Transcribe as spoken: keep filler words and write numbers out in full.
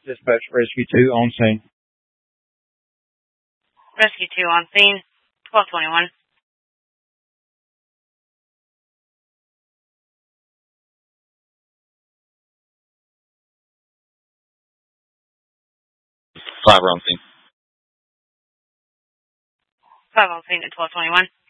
Dispatch Rescue two on scene. Rescue two on scene, twelve twenty-one. Five are on scene. Five on scene at twelve twenty-one.